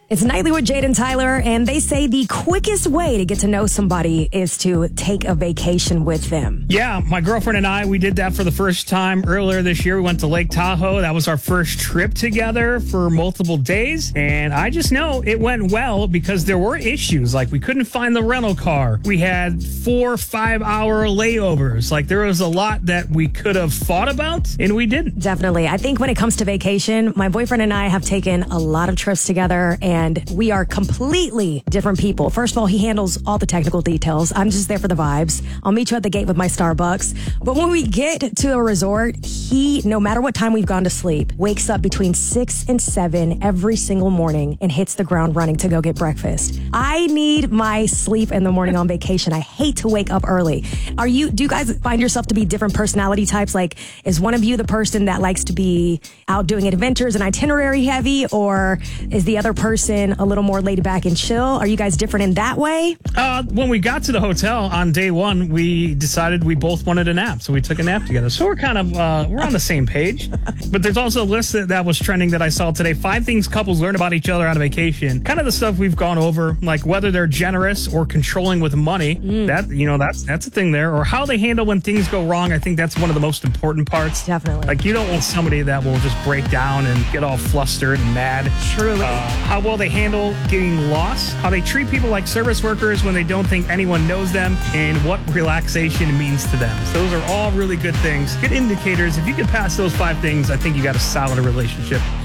It's Nightly with Jade and Tyler, and they say the quickest way to get to know somebody is to take a vacation with them. Yeah, my girlfriend and I, we did that for the first time earlier this year. We went to Lake Tahoe. That was our first trip together for multiple days. And I just know it went well because there were issues. Like, we couldn't find the rental car. We had 4 5-hour layovers. Like, there was a lot that we could have thought about, and we didn't. Definitely. I think when it comes to vacation, my boyfriend and I have taken a lot of trips together, and we are completely different people. First of all, he handles all the technical details. I'm just there for the vibes. I'll meet you at the gate with my Starbucks. But when we get to a resort, he, no matter what time we've gone to sleep, wakes up between 6 and 7 every single morning and hits the ground running to go get breakfast. I need my sleep in the morning on vacation. I hate to wake up early. Do you guys find yourself to be different personality types? Like, is one of you the person that likes to be out doing adventures and itinerary heavy, or is the other person a little more laid back and chill? Are you guys different in that way? When we got to the hotel on day one, we decided we both wanted a nap, so we took a nap together. So we're kind of we're on the same page. But there's also a list that was trending that I saw today. 5 things couples learn about each other on a vacation. Kind of the stuff we've gone over, like whether they're generous or controlling with money. That's a thing there. Or how they handle when things go wrong. I think that's one of the most important parts. Definitely. Like, you don't want somebody that will just break down and get all flustered and mad. Truly. How well they handle getting lost, how they treat people like service workers when they don't think anyone knows them, and what relaxation means to them. So those are all really good things, good indicators. If you can pass those 5 things, I think you got a solid relationship.